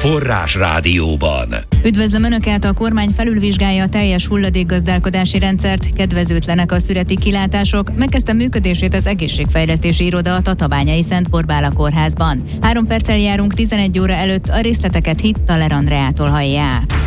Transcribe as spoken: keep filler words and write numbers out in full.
Forrás Rádióban. Üdvözlöm Önöket, a kormány felülvizsgálja a teljes hulladékgazdálkodási rendszert, kedvezőtlenek a szüreti kilátások, megkezdte működését az egészségfejlesztési iroda a Tatabányai Szent Borbála kórházban. Három perccel járunk tizenegy óra előtt, a részleteket Hitt Taler Andreától hallják.